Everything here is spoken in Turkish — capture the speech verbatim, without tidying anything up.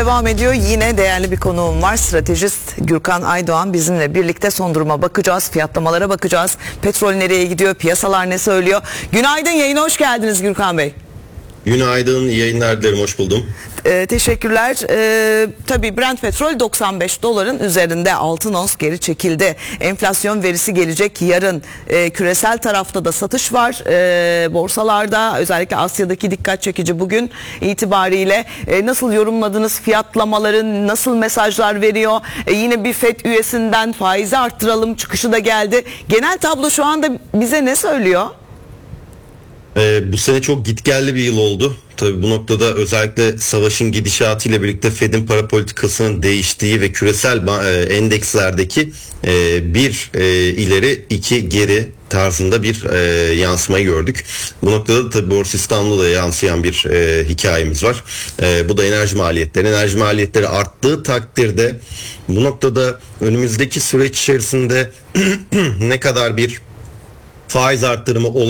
Devam ediyor. Yine değerli bir konuğum var. Stratejist Gürkan Aydoğan bizimle birlikte son duruma bakacağız. Fiyatlamalara bakacağız. Petrol nereye gidiyor? Piyasalar ne söylüyor? Günaydın, yayına hoş geldiniz Gürkan Bey. Günaydın, iyi yayınlar dilerim, hoş buldum. Ee, teşekkürler. Ee, tabii Brent petrol doksan beş doların üzerinde, altın ons geri çekildi. Enflasyon verisi gelecek yarın. Ee, küresel tarafta da satış var. Ee, borsalarda özellikle Asya'daki dikkat çekici bugün itibariyle. Ee, nasıl yorumladınız fiyatlamaların, nasıl mesajlar veriyor? Ee, yine bir FED üyesinden faizi arttıralım çıkışı da geldi. Genel tablo şu anda bize ne söylüyor? Ee, bu sene çok gitgelli bir yıl oldu. Tabii bu noktada özellikle savaşın gidişatıyla birlikte Fed'in para politikasının değiştiği ve küresel e, endekslerdeki e, bir e, ileri iki geri tarzında bir e, yansımayı gördük. Bu noktada da tabii Borsa İstanbul'da da yansıyan bir e, hikayemiz var. E, bu da enerji maliyetleri. Enerji maliyetleri arttığı takdirde bu noktada önümüzdeki süreç içerisinde ne kadar bir faiz arttırımı olur